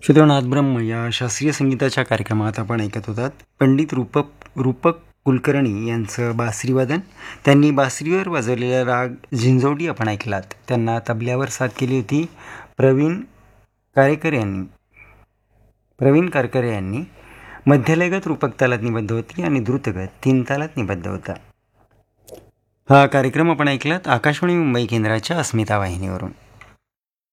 श्रोत्यांनो, ब्रह्म या शास्त्रीय संगीताच्या कार्यक्रमात आपण ऐकत होतात पंडित रूपक कुलकर्णी यांचं बासरीवादन. त्यांनी बासरीवर वाजवलेला राग झिंजोडी आपण ऐकलात. त्यांना तबल्यावर साथ केली होती प्रवीण कारकरे यांनी. मध्यलयगत रूपक तालात निबद्ध होती आणि द्रुतगत 3 तालात निबद्ध होता. हा कार्यक्रम आपण ऐकलात आकाशवाणी मुंबई केंद्राच्या अस्मिता वाहिनीवरून.